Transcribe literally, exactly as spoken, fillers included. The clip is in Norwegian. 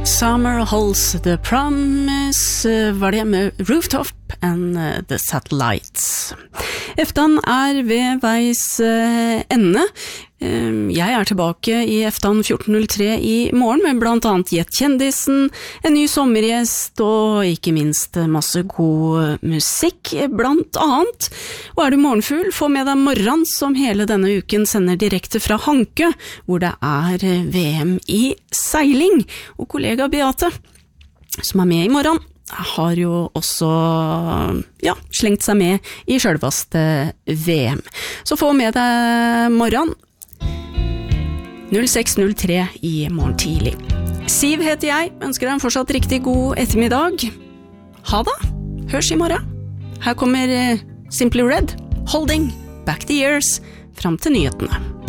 Summer Holds the Promise var det med Rooftop and the Satellites. Eftan er ved veis ende. Jeg er tilbake i Eftan fjorten null tre i morgen med blant annet Gjett Kjendisen, en ny sommergjest og ikke minst masse god musikk blant annet. Og er du morgenfugl, få med deg Morran som hele denne uken sender direkte fra Hanke, hvor det er V M i seiling. Og kollega Beate, som er med i morgen, har jo også ja, slengt seg med i selveste V M. Så få med deg Morran null seks null tre i morgen tidlig. Siv heter jeg, ønsker deg en fortsatt riktig god ettermiddag. Ha det, hørs i morgen. Her kommer Simply Red, Holding Back the Years, frem til nyhetene.